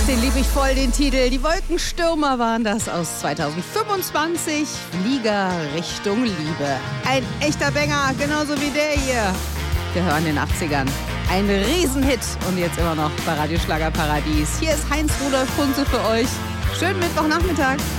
den lieb ich voll, den Titel. Die Wolkenstürmer waren das aus 2025. Flieger Richtung Liebe. Ein echter Banger, genauso wie der hier. Wir hören den 80ern. Ein Riesenhit und jetzt immer noch bei Radio Schlagerparadies. Hier ist Heinz Rudolf Kunze für euch. Schönen Mittwochnachmittag.